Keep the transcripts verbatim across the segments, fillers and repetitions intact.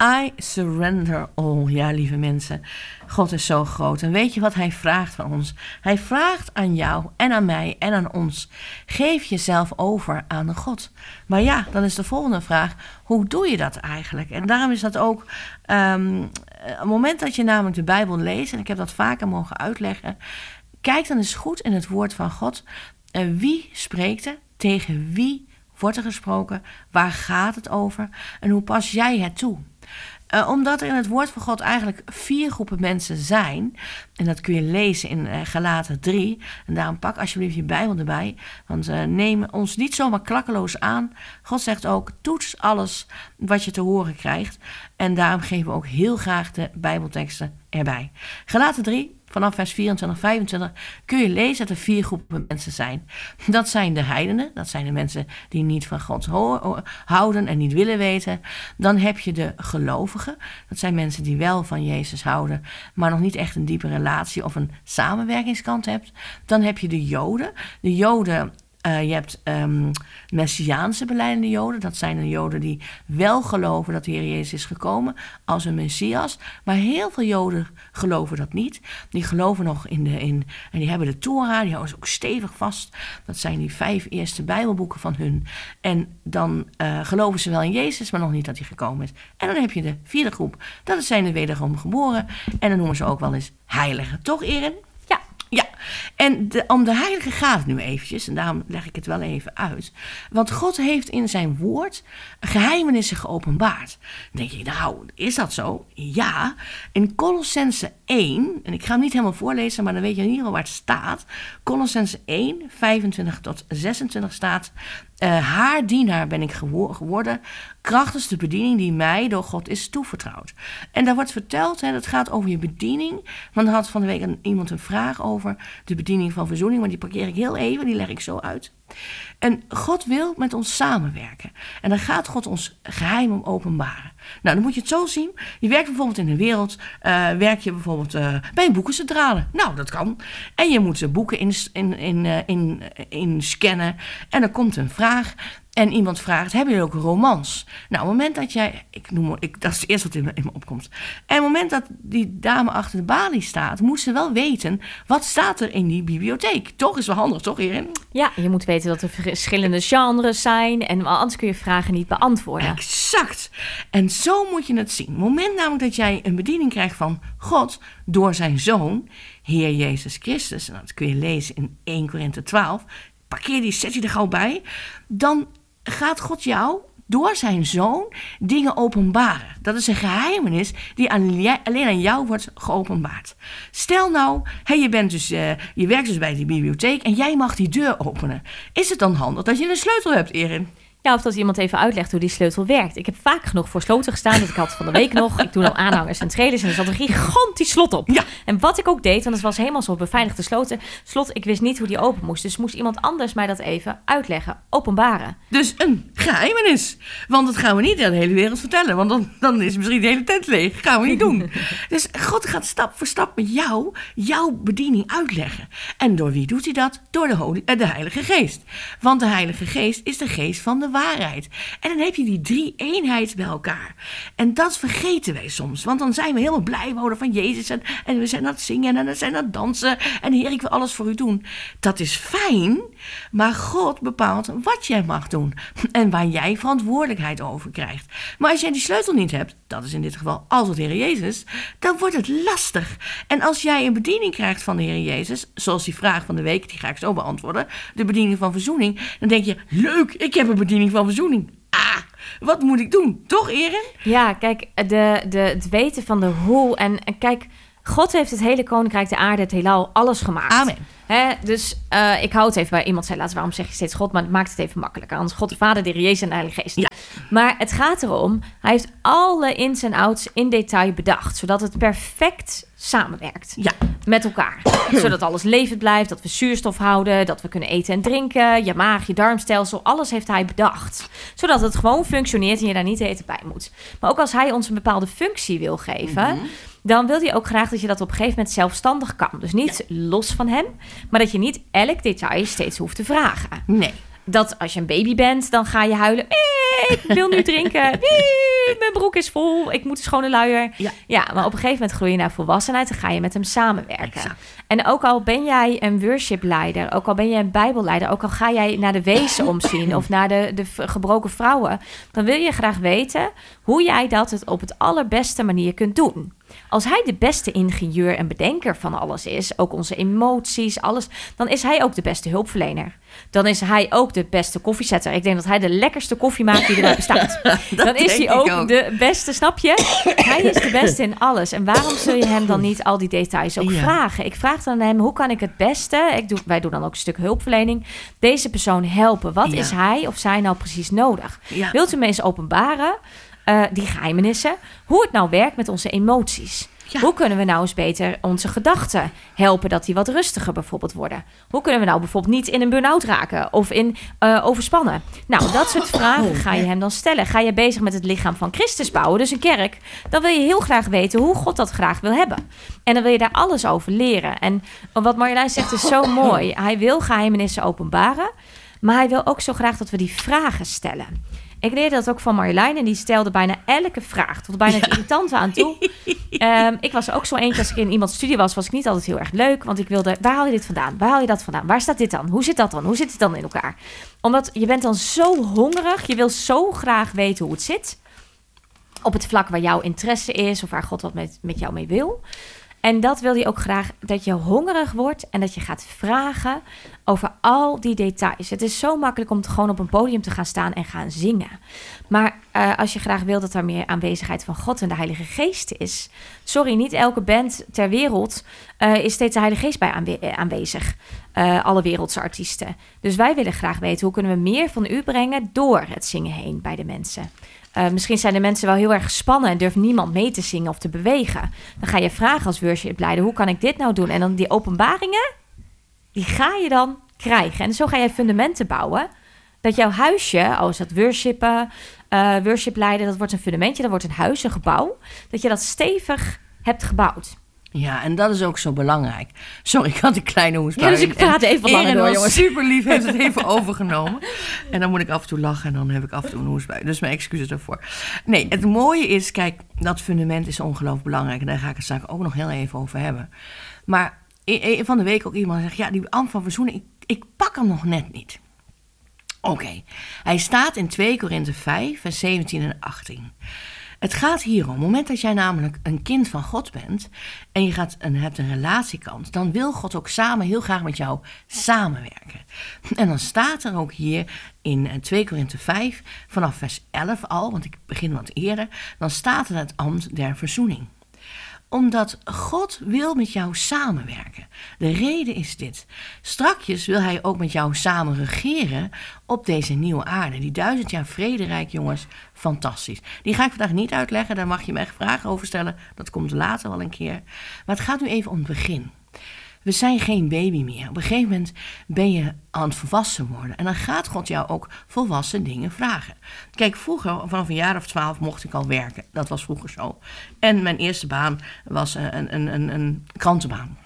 I surrender all. Ja, lieve mensen. God is zo groot. En weet je wat hij vraagt van ons? Hij vraagt aan jou en aan mij en aan ons. Geef jezelf over aan de God. Maar ja, dan is de volgende vraag. Hoe doe je dat eigenlijk? En daarom is dat ook... Um, op het moment dat je namelijk de Bijbel leest... en ik heb dat vaker mogen uitleggen... kijk dan eens goed in het woord van God. En wie spreekt er? Tegen wie wordt er gesproken? Waar gaat het over? En hoe pas jij het toe? Uh, omdat er in het woord van God eigenlijk vier groepen mensen zijn. En dat kun je lezen in uh, Galaten drie. En daarom pak alsjeblieft je Bijbel erbij. Want uh, neem ons niet zomaar klakkeloos aan. God zegt ook, toets alles wat je te horen krijgt. En daarom geven we ook heel graag de Bijbelteksten erbij. Galaten drie. Vanaf vers vierentwintig, vijfentwintig kun je lezen dat er vier groepen mensen zijn. Dat zijn de heidenen, dat zijn de mensen die niet van God ho- houden en niet willen weten. Dan heb je de gelovigen, dat zijn mensen die wel van Jezus houden, maar nog niet echt een diepe relatie of een samenwerkingskant hebt. Dan heb je de Joden. De Joden... Uh, je hebt um, Messiaanse belijdende Joden. Dat zijn de Joden die wel geloven dat de Heer Jezus is gekomen als een Messias. Maar heel veel Joden geloven dat niet. Die geloven nog in de... In, en die hebben de Torah, die houden ze ook stevig vast. Dat zijn die vijf eerste Bijbelboeken van hun. En dan uh, geloven ze wel in Jezus, maar nog niet dat hij gekomen is. En dan heb je de vierde groep. Dat zijn de wederom geboren. En dan noemen ze ook wel eens heiligen. Toch, Erin? Ja, en de, om de heilige gaat het nu eventjes. En daarom leg ik het wel even uit. Want God heeft in zijn woord geheimenissen geopenbaard. Dan denk je, nou, is dat zo? Ja. In Kolossenzen één, en ik ga hem niet helemaal voorlezen, maar dan weet je in ieder geval waar het staat. Kolossenzen één, vijfentwintig tot zesentwintig staat... Uh, haar dienaar ben ik gewo- geworden, krachtens de bediening die mij door God is toevertrouwd. En daar wordt verteld, hè, dat gaat over je bediening. Want er had van de week een, iemand een vraag over de bediening van verzoening, maar die parkeer ik heel even, die leg ik zo uit. En God wil met ons samenwerken. En dan gaat God ons geheimen openbaren. Nou, dan moet je het zo zien. Je werkt bijvoorbeeld in de wereld. Uh, werk je bijvoorbeeld uh, bij een boekencentrale. Nou, dat kan. En je moet ze boeken in, in, in, uh, in, in scannen. En er komt een vraag. En iemand vraagt, hebben jullie ook een romans? Nou, op het moment dat jij... Ik noem, ik, dat is het eerste wat in me, in me opkomt. En op het moment dat die dame achter de balie staat... moet ze wel weten, wat staat er in die bibliotheek? Toch? Is wel handig, toch, Erin? Ja, je moet weten dat er verschillende genres zijn... en anders kun je vragen niet beantwoorden. Exact. En zo moet je het zien. Op het moment namelijk dat jij een bediening krijgt van God... door zijn Zoon, Heer Jezus Christus... en dat kun je lezen in Eerste Korinthe twaalf... parkeer die, zet je er gauw bij... dan gaat God jou door zijn Zoon dingen openbaren. Dat is een geheimenis die alleen aan jou wordt geopenbaard. Stel nou, hey, je, bent dus, uh, je werkt dus bij die bibliotheek en jij mag die deur openen. Is het dan handig dat je een sleutel hebt, Erin? Ja, of dat iemand even uitlegt hoe die sleutel werkt. Ik heb vaak genoeg voor sloten gestaan. Dat ik had van de week nog. Ik doe dan aanhangers en trailers en er zat een gigantisch slot op. Ja. En wat ik ook deed, want het was helemaal zo beveiligde sloten. Slot, ik wist niet hoe die open moest. Dus moest iemand anders mij dat even uitleggen. Openbaren. Dus een geheimenis. Want dat gaan we niet aan de hele wereld vertellen. Want dan, dan is misschien de hele tent leeg. Gaan we niet doen. Dus God gaat stap voor stap met jou jouw bediening uitleggen. En door wie doet hij dat? Door de, Holy, de Heilige Geest. Want de Heilige Geest is de geest van de waarheid. En dan heb je die drie eenheid bij elkaar. En dat vergeten wij soms. Want dan zijn we helemaal blij, we houden van Jezus. En, en we zijn aan het zingen en we zijn aan het dansen. En Heer, ik wil alles voor u doen. Dat is fijn, maar God bepaalt wat jij mag doen. En waar jij verantwoordelijkheid over krijgt. Maar als jij die sleutel niet hebt, dat is in dit geval altijd de Heer Jezus, dan wordt het lastig. En als jij een bediening krijgt van de Heer Jezus, zoals die vraag van de week, die ga ik zo beantwoorden, de bediening van verzoening, dan denk je, leuk, ik heb een bediening van verzoening. Ah, wat moet ik doen? Toch, Erin? Ja, kijk, de, de, het weten van de hoe. En, en kijk, God heeft het hele koninkrijk, de aarde, het heelal, alles gemaakt. Amen. Hè, dus uh, ik hou het even bij iemand zei laatst, waarom zeg je steeds God? Maar het maakt het even makkelijker. Anders God de Vader, de Heer Jezus en de Heilige Geest. Ja. Maar het gaat erom, hij heeft alle ins en outs in detail bedacht. Zodat het perfect samenwerkt. Ja. Met elkaar. Zodat alles levend blijft, dat we zuurstof houden, dat we kunnen eten en drinken. Je maag, je darmstelsel, alles heeft hij bedacht. Zodat het gewoon functioneert en je daar niet de hele tijd bij moet. Maar ook als hij ons een bepaalde functie wil geven, mm-hmm. dan wil hij ook graag dat je dat op een gegeven moment zelfstandig kan. Dus niet ja. los van hem, maar dat je niet elk detail steeds hoeft te vragen. Nee. Dat als je een baby bent, dan ga je huilen. Ik wil nu drinken. mijn broek is vol, ik moet een schone luier. Ja. ja, maar op een gegeven moment groei je naar volwassenheid en ga je met hem samenwerken. Exact. En ook al ben jij een worshipleider, ook al ben jij een bijbelleider, ook al ga jij naar de wezen omzien of naar de, de gebroken vrouwen, dan wil je graag weten hoe jij dat het op het allerbeste manier kunt doen. Als hij de beste ingenieur en bedenker van alles is, ook onze emoties, alles, dan is hij ook de beste hulpverlener. Dan is hij ook de beste koffiezetter. Ik denk dat hij de lekkerste koffie maakt die er bestaat. Dan is hij ook, ook de beste, snap je? Hij is de beste in alles. En waarom zul je hem dan niet al die details ook ja. vragen? Ik vraag dan aan hem, hoe kan ik het beste, ik doe, wij doen dan ook een stuk hulpverlening, deze persoon helpen? Wat ja. is hij of zij nou precies nodig? Ja. Wilt u me eens openbaren? Uh, die geheimenissen, hoe het nou werkt met onze emoties. Ja. Hoe kunnen we nou eens beter onze gedachten helpen dat die wat rustiger bijvoorbeeld worden? Hoe kunnen we nou bijvoorbeeld niet in een burn-out raken of in uh, overspannen? Nou, dat soort vragen ga je hem dan stellen. Ga je bezig met het lichaam van Christus bouwen, dus een kerk, dan wil je heel graag weten hoe God dat graag wil hebben. En dan wil je daar alles over leren. En wat Marjolein zegt is zo mooi. Hij wil geheimenissen openbaren, maar hij wil ook zo graag dat we die vragen stellen. Ik leerde dat ook van Marjolein en die stelde bijna elke vraag, tot bijna het irritante aan toe. Um, ik was ook zo eentje, als ik in iemands studie was, was ik niet altijd heel erg leuk. Want ik wilde, waar haal je dit vandaan? Waar haal je dat vandaan? Waar staat dit dan? Hoe zit dat dan? Hoe zit het dan in elkaar? Omdat je bent dan zo hongerig, je wil zo graag weten hoe het zit. Op het vlak waar jouw interesse is of waar God wat met, met jou mee wil. En dat wil hij ook graag, dat je hongerig wordt en dat je gaat vragen over al die details. Het is zo makkelijk om te gewoon op een podium te gaan staan en gaan zingen. Maar uh, als je graag wil dat er meer aanwezigheid van God en de Heilige Geest is. Sorry, niet elke band ter wereld uh, is steeds de Heilige Geest bij aanwe- aanwezig. Uh, alle wereldse artiesten. Dus wij willen graag weten, hoe kunnen we meer van u brengen door het zingen heen bij de mensen. Uh, misschien zijn de mensen wel heel erg gespannen en durft niemand mee te zingen of te bewegen. Dan ga je vragen als worshipleider, hoe kan ik dit nou doen? En dan die openbaringen, die ga je dan krijgen. En zo ga je fundamenten bouwen. Dat jouw huisje, als dat worshipen, uh, worshipleiden, dat wordt een fundamentje, dat wordt een huis, een gebouw. Dat je dat stevig hebt gebouwd. Ja, en dat is ook zo belangrijk. Sorry, ik had een kleine hoestbui. Ja, dus ik praat even langer door, jongens. Super lief, heeft het even overgenomen. En dan moet ik af en toe lachen en dan heb ik af en toe een hoestbui. Dus mijn excuses daarvoor. Nee, het mooie is, kijk, dat fundament is ongelooflijk belangrijk. En daar ga ik het straks ook nog heel even over hebben. Maar van de week ook iemand zegt, ja, die ambt van verzoening, ik, ik pak hem nog net niet. Oké, okay. Hij staat in twee Korinthe vijf, vers zeventien en achttien. Het gaat hier om, op het moment dat jij namelijk een kind van God bent en je gaat en hebt een relatiekant, dan wil God ook samen heel graag met jou samenwerken. En dan staat er ook hier in twee Korinthe vijf, vanaf vers elf al, want ik begin wat eerder, dan staat er het ambt der verzoening. Omdat God wil met jou samenwerken. De reden is dit. Strakjes wil hij ook met jou samen regeren op deze nieuwe aarde. Die duizend jaar vrederijk, jongens, fantastisch. Die ga ik vandaag niet uitleggen, daar mag je me echt vragen over stellen. Dat komt later wel een keer. Maar het gaat nu even om het begin. We zijn geen baby meer. Op een gegeven moment ben je aan het volwassen worden. En dan gaat God jou ook volwassen dingen vragen. Kijk, vroeger, vanaf een jaar of twaalf, mocht ik al werken. Dat was vroeger zo. En mijn eerste baan was een, een, een, een krantenbaan.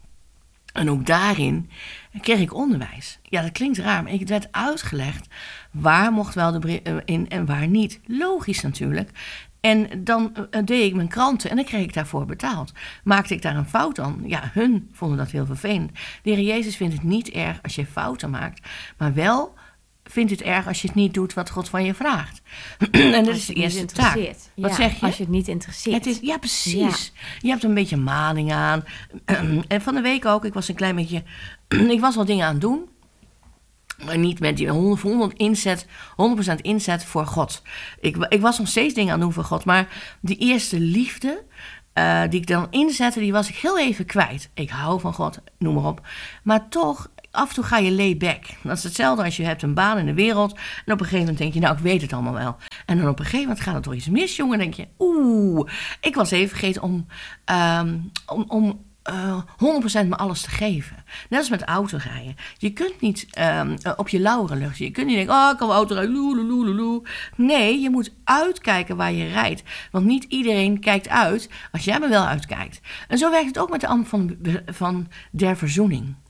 En ook daarin kreeg ik onderwijs. Ja, dat klinkt raar, maar het werd uitgelegd waar mocht wel de bril in en waar niet. Logisch natuurlijk. En dan uh, deed ik mijn kranten en dan kreeg ik daarvoor betaald. Maakte ik daar een fout aan? Ja, hun vonden dat heel vervelend. De Heer Jezus vindt het niet erg als je fouten maakt, maar wel vindt het erg als je het niet doet wat God van je vraagt. En dat is de eerste taak. Wat ja, zeg je? Als je het niet interesseert. Het is, ja, precies. Ja. Je hebt een beetje maling aan. En van de week ook, ik was een klein beetje... ik was wel dingen aan het doen. Maar niet met die honderd, inzet, honderd procent inzet voor God. Ik, ik was nog steeds dingen aan het doen voor God. Maar die eerste liefde uh, die ik dan inzette, die was ik heel even kwijt. Ik hou van God, noem maar op. Maar toch, af en toe ga je lay back. Dat is hetzelfde als je hebt een baan in de wereld. En op een gegeven moment denk je, nou, ik weet het allemaal wel. En dan op een gegeven moment gaat er toch iets mis, jongen. Dan denk je, oeh, ik was even vergeten om... Um, om, om Uh, honderd procent me alles te geven. Net als met autorijden. Je kunt niet um, op je lauren luchten. Je kunt niet denken, oh, ik kan mijn auto rijden. Loe, loe, loe, loe. Nee, je moet uitkijken waar je rijdt. Want niet iedereen kijkt uit als jij maar wel uitkijkt. En zo werkt het ook met de ambt van, van der verzoening.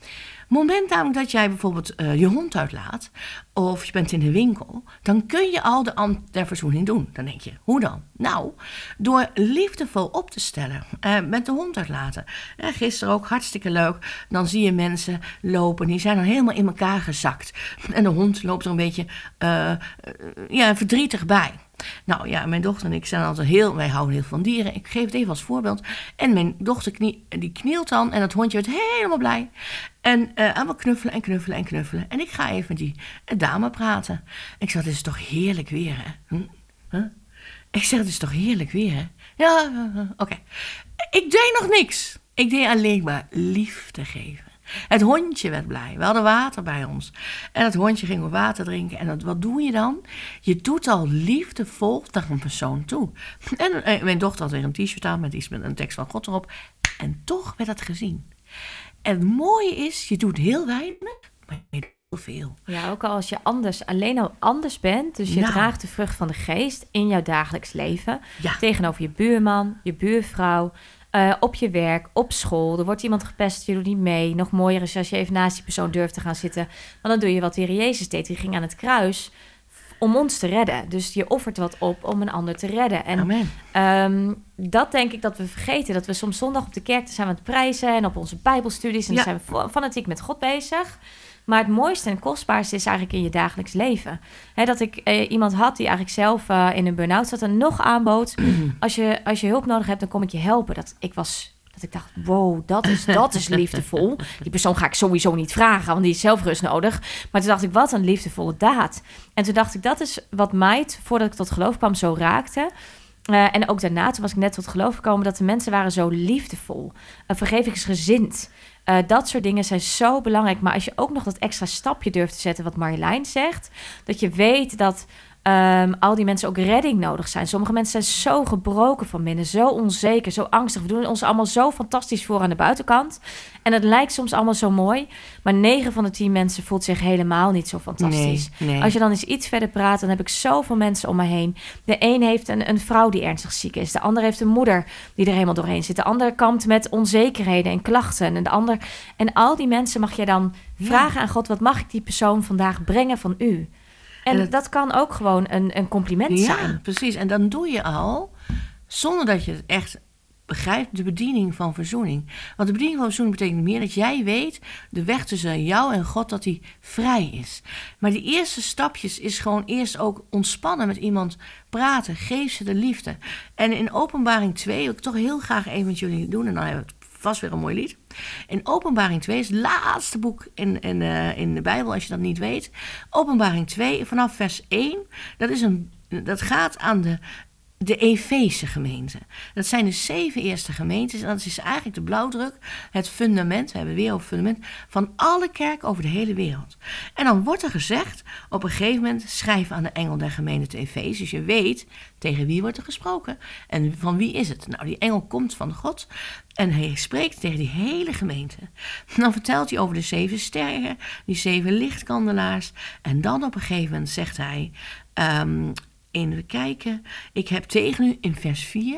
moment namelijk dat jij bijvoorbeeld uh, je hond uitlaat, of je bent in de winkel, dan kun je al de ambt der verzoening doen. Dan denk je, hoe dan? Nou, door liefdevol op te stellen, uh, met de hond uitlaten. Uh, gisteren ook hartstikke leuk. Dan zie je mensen lopen, die zijn dan helemaal in elkaar gezakt. En de hond loopt er een beetje uh, uh, ja, verdrietig bij. Nou ja, mijn dochter en ik zijn altijd heel, wij houden heel veel van dieren. Ik geef het even als voorbeeld. En mijn dochter knie, die knielt dan en dat hondje wordt helemaal blij. En uh, allemaal knuffelen en knuffelen en knuffelen. En ik ga even met die dame praten. Ik zeg, dit is toch heerlijk weer, hè? Hm? Huh? Ik zeg, dit is toch heerlijk weer, hè? Ja, uh, uh, oké. Okay. Ik deed nog niks. Ik deed alleen maar liefde geven. Het hondje werd blij. We hadden water bij ons. En het hondje ging water drinken. En dat, wat doe je dan? Je doet al liefdevol naar een persoon toe. En eh, mijn dochter had weer een t-shirt aan met iets met een tekst van God erop. En toch werd het gezien. En het mooie is, je doet heel weinig, maar je doet heel veel. Ja, ook al als je anders, alleen al anders bent. Dus je nou. draagt de vrucht van de geest in jouw dagelijks leven. Ja. Tegenover je buurman, je buurvrouw. Uh, op je werk, op school. Er wordt iemand gepest, je doet niet mee. Nog mooier is als je even naast die persoon durft te gaan zitten. Want dan doe je wat de Heer Jezus deed. Die ging aan het kruis om ons te redden. Dus je offert wat op om een ander te redden. En Amen. Um, dat denk ik dat we vergeten. Dat we soms zondag op de kerk zijn aan het prijzen en op onze bijbelstudies. En ja. dan zijn we fanatiek met God bezig. Maar het mooiste en kostbaarste is eigenlijk in je dagelijks leven. He, dat ik eh, iemand had die eigenlijk zelf uh, in een burn-out zat en nog aanbood. Als je, als je hulp nodig hebt, dan kom ik je helpen. Dat ik was... Dat ik dacht, wow, dat is, dat is liefdevol. Die persoon ga ik sowieso niet vragen, want die is zelf rust nodig. Maar toen dacht ik, wat een liefdevolle daad. En toen dacht ik, dat is wat mij, voordat ik tot geloof kwam, zo raakte. Uh, en ook daarna, toen was ik net tot geloof gekomen, dat de mensen waren zo liefdevol. Uh, vergevingsgezind. Uh, dat soort dingen zijn zo belangrijk. Maar als je ook nog dat extra stapje durft te zetten, wat Marjolein zegt, dat je weet dat Um, al die mensen ook redding nodig zijn. Sommige mensen zijn zo gebroken van binnen, zo onzeker, zo angstig. We doen ons allemaal zo fantastisch voor aan de buitenkant. En het lijkt soms allemaal zo mooi. Maar negen van de tien mensen voelt zich helemaal niet zo fantastisch. Nee, nee. Als je dan eens iets verder praat, dan heb ik zoveel mensen om me heen. De een heeft een, een vrouw die ernstig ziek is. De ander heeft een moeder die er helemaal doorheen zit. De ander kampt met onzekerheden en klachten. En, de ander... en al die mensen mag je dan ja. vragen aan God, wat mag ik die persoon vandaag brengen van u? En, en het, dat kan ook gewoon een, een compliment ja, zijn. Ja, precies. En dan doe je al, zonder dat je het echt begrijpt, de bediening van verzoening. Want de bediening van verzoening betekent meer dat jij weet, de weg tussen jou en God, dat die vrij is. Maar die eerste stapjes is gewoon eerst ook ontspannen met iemand praten. Geef ze de liefde. En in Openbaring twee, wil ik toch heel graag even met jullie doen, en dan hebben we het vast weer een mooi lied. In Openbaring twee is het laatste boek in, in, uh, in de Bijbel, als je dat niet weet. Openbaring twee, vanaf vers één, dat, is een, dat gaat aan de, de Efeze gemeente. Dat zijn de zeven eerste gemeentes en dat is eigenlijk de blauwdruk, het fundament, we hebben weer over fundament, van alle kerken over de hele wereld. En dan wordt er gezegd, op een gegeven moment, schrijf aan de engel der gemeente te Efeze. Dus je weet tegen wie wordt er gesproken en van wie is het. Nou, die engel komt van God en hij spreekt tegen die hele gemeente. Dan vertelt hij over de zeven sterren, die zeven lichtkandelaars. En dan op een gegeven moment zegt hij, um, even kijken, ik heb tegen u in vers vier,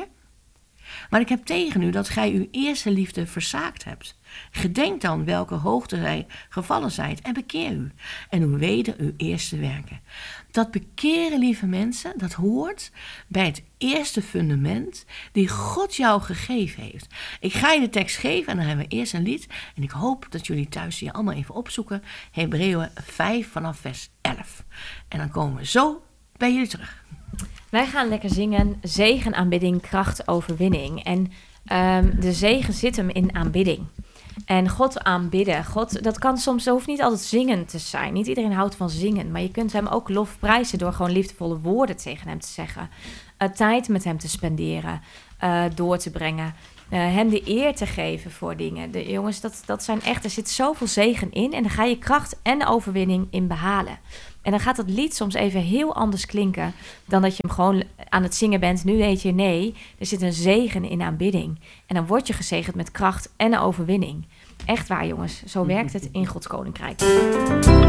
maar ik heb tegen u dat gij uw eerste liefde verzaakt hebt. Gedenk dan welke hoogte gij gevallen zijt en bekeer u. En doe weder uw eerste werken. Dat bekeren, lieve mensen, dat hoort bij het eerste fundament die God jou gegeven heeft. Ik ga je de tekst geven en dan hebben we eerst een lied. En ik hoop dat jullie thuis die allemaal even opzoeken. Hebreeën vijf vanaf vers elf. En dan komen we zo bij jullie terug. Wij gaan lekker zingen, zegen, aanbidding, kracht, overwinning. En um, de zegen zit hem in aanbidding. En God aanbidden. God, dat kan soms, dat hoeft niet altijd zingen te zijn. Niet iedereen houdt van zingen. Maar je kunt hem ook lof prijzen door gewoon liefdevolle woorden tegen hem te zeggen. Uh, tijd met hem te spenderen. Uh, door te brengen. Uh, hem de eer te geven voor dingen. De, jongens, dat, dat zijn echt, er zit zoveel zegen in. En dan ga je kracht en overwinning in behalen. En dan gaat dat lied soms even heel anders klinken dan dat je hem gewoon aan het zingen bent. Nu weet je, nee, er zit een zegen in aanbidding. En dan word je gezegend met kracht en overwinning. Echt waar, jongens. Zo werkt het in Gods Koninkrijk.